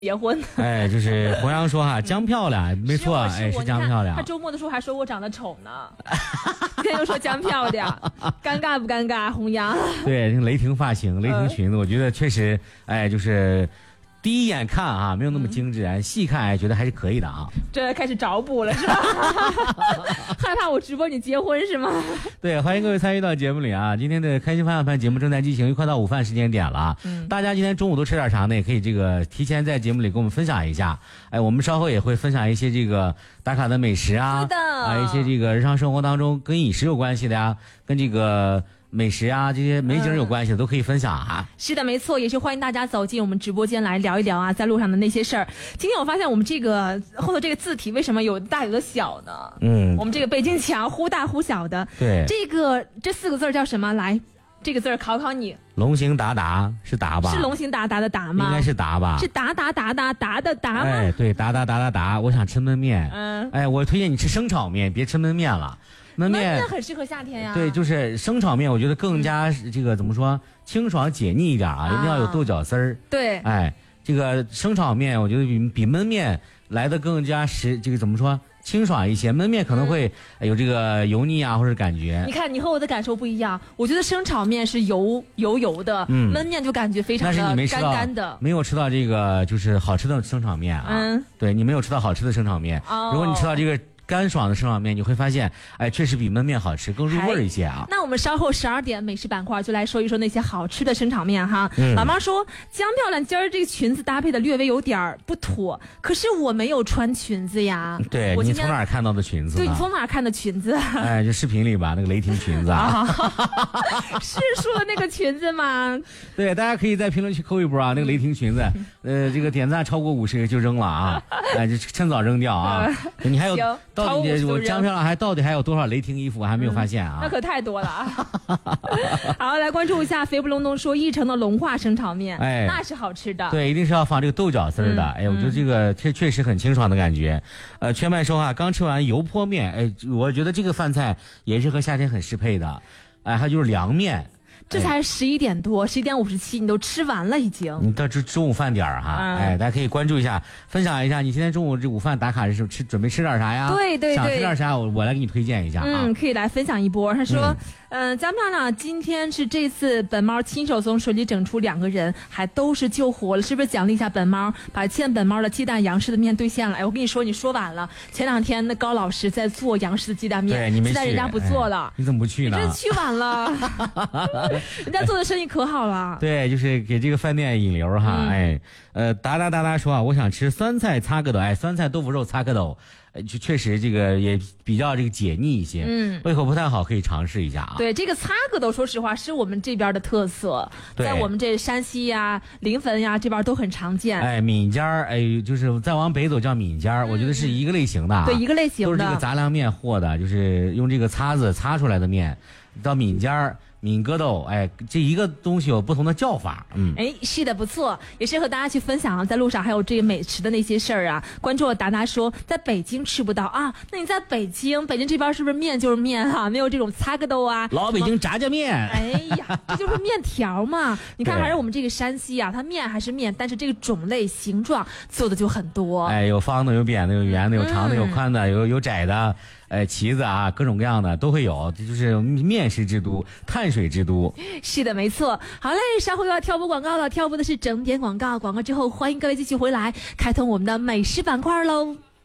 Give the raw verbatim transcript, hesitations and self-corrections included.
结婚。 哎，就是弘扬说哈，姜漂亮，没错，哎，是姜漂亮。 他周末的时候还说我长得丑呢，今天又说姜漂亮，尴尬不尴尬？弘扬。 对，雷霆发型、雷霆裙子，我觉得确实，哎，就是。第一眼看啊，没有那么精致，嗯、细看哎，觉得还是可以的啊。 这开始找补了是吧？害怕我直播你结婚是吗？ 对，欢迎各位参与到节目里啊！今天的开心饭饭盘节目正在进行，又快到午饭时间点了。嗯，大家今天中午都吃点啥呢？也可以这个提前在节目里跟我们分享一下。哎，我们稍后也会分享一些这个打卡的美食啊，啊，一些这个日常生活当中跟饮食有关系的呀，跟这个。美食啊，这些美景有关系的、嗯、都可以分享啊。 是的，没错，也是欢迎大家走进我们直播间来聊一聊啊，在路上的那些事儿。今天我发现我们这个后头这个字体为什么有大有的小呢？嗯，我们这个北京墙忽大忽小的。 对， 这个这四个字叫什么？来，这个字考考你。 龙行达达是达吧？ 是龙行达达的达吗？ 应该是达吧？ 是达达达达达的达吗？ 哎，对，达达达达达。我想吃焖面。嗯。哎，我推荐你吃生炒面，别吃焖面了。焖面很适合夏天呀。 对，就是生炒面，我觉得更加这个怎么说，清爽解腻一点啊，一定要有豆角丝儿。 对， 哎，这个生炒面，我觉得比比焖面来的更加实，这个怎么说，清爽一些。焖面可能会有这个油腻啊，或者感觉。 你看，你和我的感受不一样。我觉得生炒面是油油油的，嗯，焖面就感觉非常的干干的。 没有吃到这个就是好吃的生炒面啊。嗯，对你没有吃到好吃的生炒面。哦，如果你吃到这个。干爽的生炒面，你会发现，哎，确实比焖面好吃，更入味一些啊。 那我们稍后十二点美食板块就来说一说那些好吃的生炒面哈。嗯、老妈说姜漂亮今儿这个裙子搭配的略微有点不妥，可是我没有穿裙子呀。 对，你从哪儿看到的裙子？ 对，你从哪儿看的裙子？ 哎，就视频里吧，那个雷霆裙子啊。 是说的那个裙子吗？ 对，大家可以在评论区扣一波啊，那个雷霆裙子，呃，这个点赞超过五十个就扔了啊，哎，就趁早扔掉啊。你还有。到底我姜漂亮还到底还有多少雷霆衣服我还没有发现啊、 嗯、那可太多了好，来关注一下肥不隆咚说一城的龙化生炒面，哎，那是好吃的。 对，一定是要放这个豆角丝的、嗯、哎，我觉得这个确确实很清爽的感觉。呃，全麦说啊，刚吃完油泼面，哎，我觉得这个饭菜也是和夏天很适配的。哎，还有就是凉面， 这才十一点多，十一点五十七，你都吃完了已经。 你到中中午饭点儿哈、嗯，哎，大家可以关注一下，分享一下你今天中午这午饭打卡的时候吃准备吃点啥呀？ 对对对， 想吃点啥，我我来给你推荐一下啊。 嗯，可以来分享一波。他说，嗯，姜、呃、漂亮今天是这次本猫亲手从水里整出两个人，还都是救活了，是不是奖励一下本猫，把欠本猫的鸡蛋杨氏的面兑现了？哎，我跟你说，你说晚了。前两天那高老师在做杨氏的鸡蛋面， 对，你没去， 现在人家不做了、哎， 你怎么不去呢？ 你真去晚了，人家做的生意可好了。 对，就是给这个饭店引流哈、嗯，哎，呃，达达达达说啊，我想吃酸菜擦个斗，哎，酸菜豆腐肉擦个斗。就确实这个也比较这个解腻一些，嗯，胃口不太好可以尝试一下啊。 对，这个擦个斗说实话是我们这边的特色，在我们这山西呀、临汾呀这边都很常见。 哎，闽尖儿，哎，就是再往北走叫闽尖儿、嗯，我觉得是一个类型的、啊， 对，一个类型的， 都是这个杂粮面和的，就是用这个擦子擦出来的面，到闽尖儿。闽疙豆，哎，这一个东西有不同的叫法，嗯， 哎，是的，不错，也是和大家去分享啊，在路上还有这个美食的那些事儿啊。关注我达达说，在北京吃不到啊，那你在北京，北京这边是不是面就是面哈、啊，没有这种擦个豆啊？ 老北京炸酱面， 哎呀，这就是面条嘛。你看，还是我们这个山西啊，它面还是面，但是这个种类、形状做的就很多。 哎，有方的，有扁的，有圆的，有长的，有宽的，有有窄的。哎，旗子啊，各种各样的都会有，这就是面食之都，碳水之都。 是的，没错。好嘞，稍后又要跳播广告了，跳播的是整点广告，广告之后欢迎各位继续回来，开通我们的美食板块喽。